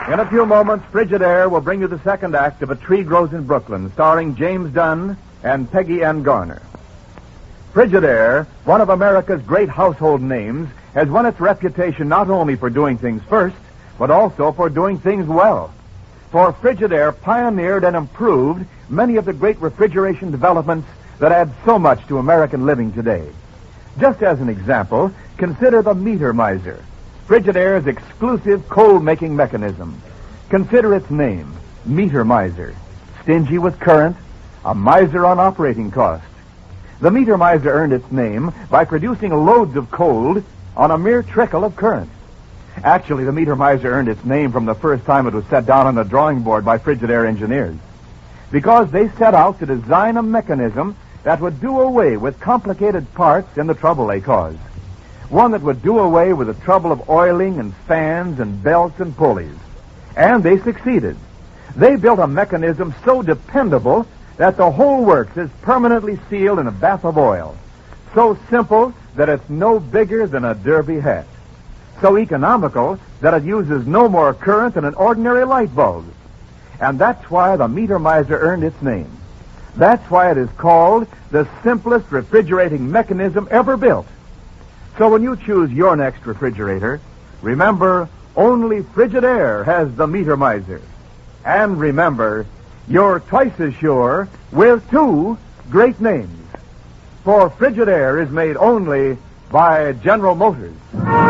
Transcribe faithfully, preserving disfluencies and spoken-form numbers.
In a few moments, Frigidaire will bring you the second act of A Tree Grows in Brooklyn, starring James Dunn and Peggy Ann Garner. Frigidaire, one of America's great household names, has won its reputation not only for doing things first, but also for doing things well. For Frigidaire pioneered and improved many of the great refrigeration developments that add so much to American living today. Just as an example, consider the Meter Miser, Frigidaire's exclusive cold-making mechanism. Consider its name, Meter Miser. Stingy with current, a miser on operating costs. The Meter Miser earned its name by producing loads of cold on a mere trickle of current. Actually, the Meter Miser earned its name from the first time it was set down on the drawing board by Frigidaire engineers, because they set out to design a mechanism that would do away with complicated parts in the trouble they caused. One that would do away with the trouble of oiling and fans and belts and pulleys. And they succeeded. They built a mechanism so dependable that the whole works is permanently sealed in a bath of oil. So simple that it's no bigger than a derby hat. So economical that it uses no more current than an ordinary light bulb. And that's why the Meter Miser earned its name. That's why it is called the simplest refrigerating mechanism ever built. So when you choose your next refrigerator, remember, only Frigidaire has the Meter Miser. And remember, you're twice as sure with two great names. For Frigidaire is made only by General Motors.